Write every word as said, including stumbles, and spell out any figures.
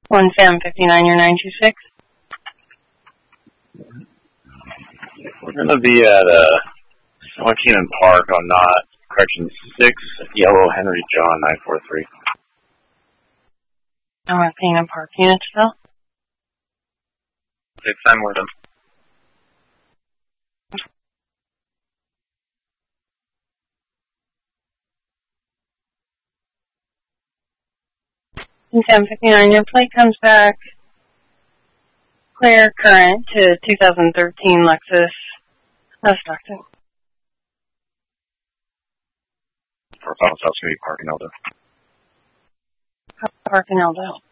one seven fifty-nine, your nine two six. We're going to be at uh, Keenan Park on Knott, correction six, Yellow Henry John nine four three. I'm at Keenan Park unit still. Six, I'm with him. seven fifty-nine, your plate comes back clear current to two thousand thirteen Lexus uh, Stockton. For South Street, Park in Eldo. Park in Eldo.